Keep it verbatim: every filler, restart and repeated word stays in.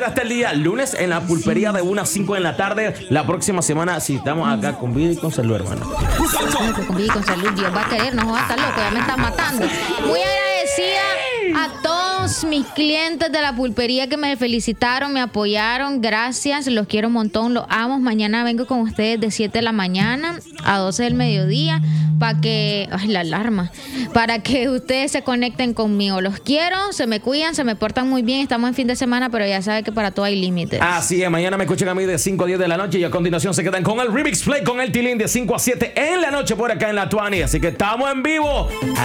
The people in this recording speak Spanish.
será hasta el día lunes en la pulpería de una a cinco de la tarde. La próxima semana, si estamos acá con vida y con salud, hermano. Con vida y con salud, Dios va a querer, no va a estar loco, ya me están matando. Muy agradecida a todos mis clientes de la pulpería que me felicitaron, me apoyaron, gracias, los quiero un montón, los amo. Mañana vengo con ustedes de siete de la mañana a doce del mediodía para que, ay, la alarma, para que ustedes se conecten conmigo. Los quiero, se me cuidan, se me portan muy bien, estamos en fin de semana, pero ya saben que para todo hay límites. Así es, mañana me escuchan a mí de cinco a diez de la noche y a continuación se quedan con el Remix Play con el Tilín de cinco a siete en la noche por acá en la Tuani. Así que estamos en vivo.